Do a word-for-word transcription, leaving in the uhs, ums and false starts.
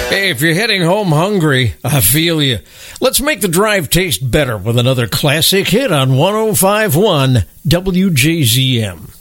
Hey, if you're heading home hungry, I feel you. Let's make the drive taste better with another classic hit on one oh five point one W J Z M.